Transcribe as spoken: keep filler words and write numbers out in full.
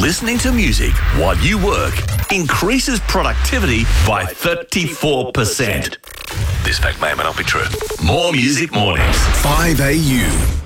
Listening to music while you work increases productivity by thirty-four percent. This fact may or may not be true. More Music Mornings. five A U.